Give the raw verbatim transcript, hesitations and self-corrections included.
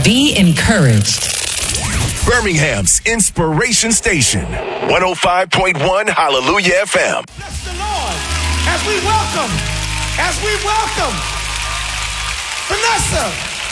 Be encouraged. Birmingham's Inspiration Station, one oh five point one Hallelujah F M. Bless the Lord as we welcome, as we welcome Vanessa